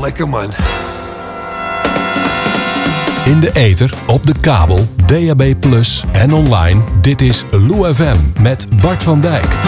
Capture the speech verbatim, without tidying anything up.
Lekker man. In de ether, op de kabel, D A B plus, en online. Dit is Lou F M met Bart van Dijk.